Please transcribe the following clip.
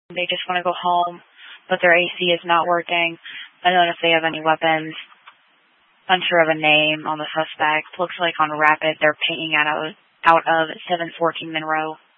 They just want to go home, but their AC is not working. Unknown if they have any weapons. Unsure of a name on the suspect. Looks like on Rapid they're paying out of 714 Monroe.